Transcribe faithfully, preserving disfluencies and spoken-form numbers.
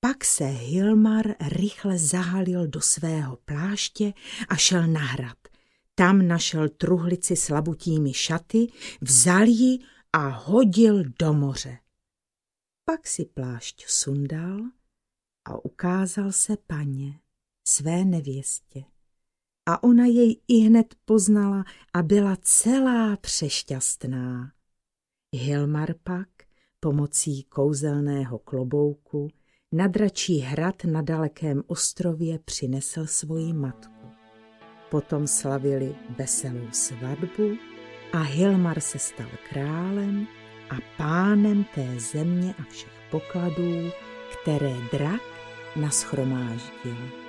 Pak se Hilmar rychle zahalil do svého pláště a šel na hrad. Tam našel truhlici s labutími šaty, vzal ji a hodil do moře. Pak si plášť sundal a ukázal se paně, své nevěstě. A ona jej ihned poznala a byla celá přešťastná. Hilmar pak pomocí kouzelného klobouku na dračí hrad na dalekém ostrově přinesl svoji matku. Potom slavili veselou svatbu a Hilmar se stal králem a pánem té země a všech pokladů, které drak nashromáždil.